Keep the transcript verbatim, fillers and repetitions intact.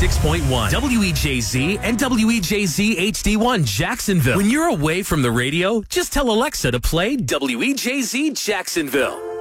six point one, W E J Z, and W E J Z H D one Jacksonville. When you're away from the radio, just tell Alexa to play W E J Z Jacksonville.